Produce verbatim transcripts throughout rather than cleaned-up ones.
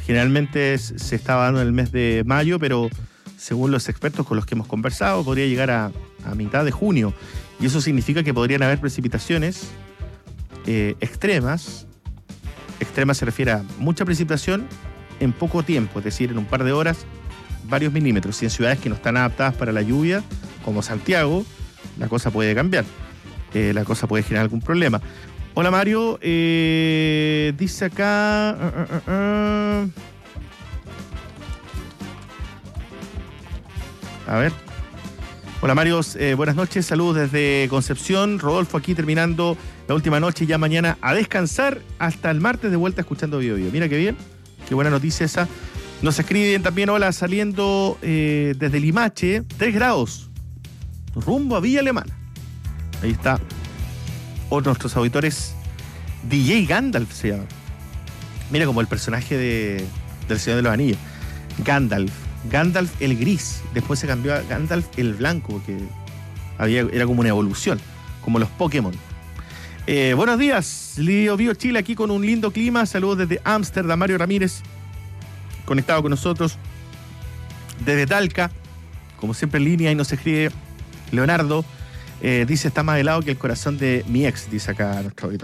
Generalmente se estaba dando en el mes de mayo, pero según los expertos con los que hemos conversado, podría llegar a, a mitad de junio. Y eso significa que podrían haber precipitaciones eh, extremas. Extrema se refiere a mucha precipitación en poco tiempo, es decir, en un par de horas, varios milímetros. Y en ciudades que no están adaptadas para la lluvia, como Santiago, la cosa puede cambiar. Eh, la cosa puede generar algún problema. Hola Mario, eh, dice acá... Uh, uh, uh, a ver. Hola Mario, eh, buenas noches, saludos desde Concepción. Rodolfo aquí terminando la última noche y ya mañana a descansar hasta el martes de vuelta escuchando Bio Bio. Mira qué bien, qué buena noticia esa. Nos escriben también, hola, saliendo eh, desde Limache, tres grados, rumbo a Villa Alemana. Ahí está, otro de nuestros auditores, D J Gandalf se llama. Mira como el personaje de, del Señor de los Anillos. Gandalf, Gandalf el gris, después se cambió a Gandalf el blanco, porque había, era como una evolución, como los Pokémon. Eh, buenos días, Lío Bio Chile, aquí con un lindo clima, saludos desde Ámsterdam, Mario Ramírez, conectado con nosotros desde Talca, como siempre en línea, y nos escribe Leonardo, eh, dice, está más helado que el corazón de mi ex, dice acá nuestro auditor.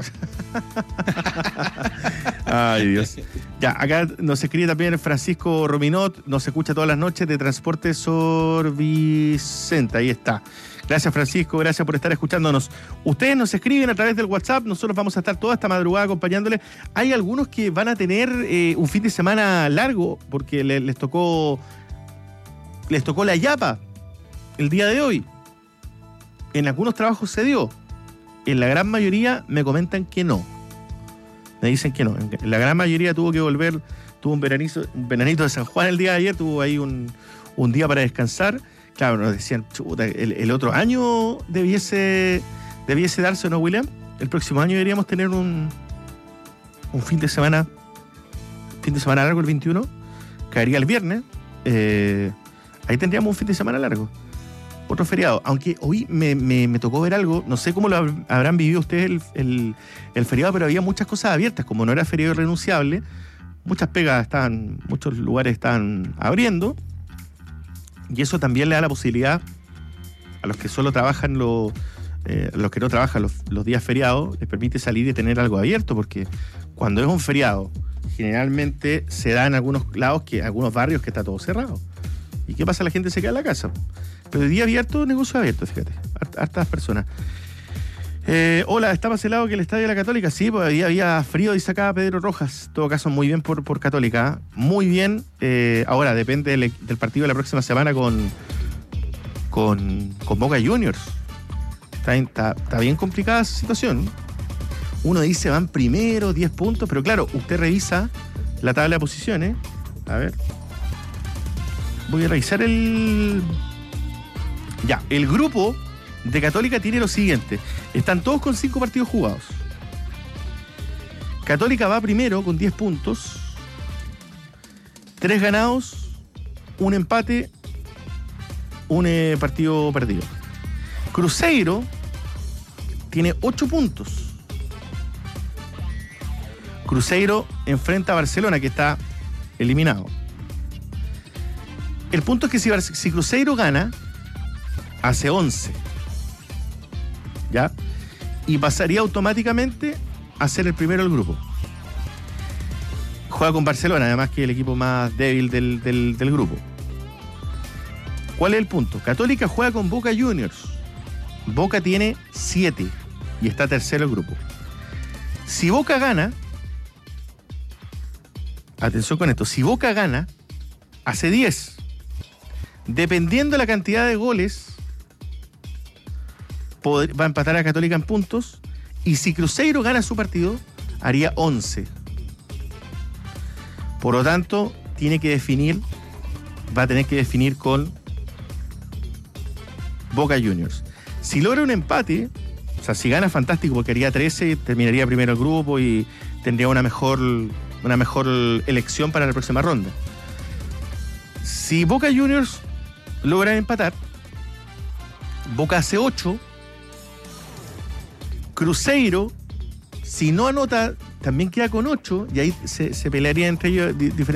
Ay, Dios. Ya, acá nos escribe también Francisco Rominot, nos escucha todas las noches de Transporte Sor Vicente, ahí está. Gracias Francisco, gracias por estar escuchándonos. Ustedes nos escriben a través del WhatsApp, nosotros vamos a estar toda esta madrugada acompañándoles. Hay algunos que van a tener eh, un fin de semana largo, porque les, les tocó les tocó la yapa el día de hoy. En algunos trabajos se dio. En la gran mayoría me comentan que no. Me dicen que no. En la gran mayoría tuvo que volver, tuvo un veranito, un veranito de San Juan el día de ayer, tuvo ahí un, un día para descansar. Claro, nos decían, chuta, el, el otro año debiese, debiese darse, ¿no, William? El próximo año deberíamos tener un, un fin de semana, fin de semana largo el veintiuno, caería el viernes, eh, ahí tendríamos un fin de semana largo, otro feriado. Aunque hoy me, me, me tocó ver algo, no sé cómo lo habrán vivido ustedes el, el, el feriado, pero había muchas cosas abiertas, como no era feriado irrenunciable, muchas pegas estaban, muchos lugares estaban abriendo. Y eso también le da la posibilidad a los que solo trabajan, los, eh, los que no trabajan los, los días feriados, les permite salir y tener algo abierto, porque cuando es un feriado, generalmente se da en algunos lados, que algunos barrios que está todo cerrado. ¿Y qué pasa? La gente se queda en la casa. Pero el día abierto, negocio abierto, fíjate, hartas personas. Eh, hola, ¿está más helado que el Estadio de la Católica? Sí, pues había, había frío, dice acá Pedro Rojas. En todo caso, muy bien por, por Católica. Muy bien. Eh, ahora, depende del, del partido de la próxima semana con, con, con Boca Juniors. Está, está, está bien complicada esa situación. Uno dice, van primero, diez puntos, pero claro, usted revisa la tabla de posiciones. A ver. Voy a revisar el... Ya, el grupo de Católica tiene lo siguiente. Están todos con cinco partidos jugados. Católica va primero con diez puntos. tres ganados, un empate, un eh, partido perdido. Cruzeiro tiene ocho puntos. Cruzeiro enfrenta a Barcelona, que está eliminado. El punto es que si, si Cruzeiro gana, hace once. ¿Ya? Y pasaría automáticamente a ser el primero del grupo. Juega con Barcelona, además que es el equipo más débil del, del, del grupo. ¿Cuál es el punto? Católica juega con Boca Juniors. Boca tiene siete y está tercero el grupo. Si Boca gana, atención con esto, si Boca gana, hace diez. Dependiendo de la cantidad de goles, va a empatar a Católica en puntos, y si Cruzeiro gana su partido, haría once. Por lo tanto, tiene que definir, va a tener que definir con Boca Juniors. Si logra un empate, o sea, si gana, fantástico, porque haría trece, terminaría primero el grupo y tendría una mejor, una mejor elección para la próxima ronda. Si Boca Juniors logra empatar, Boca hace ocho, Cruzeiro, si no anota, también queda con ocho, y ahí se, se pelearía entre ellos diferentes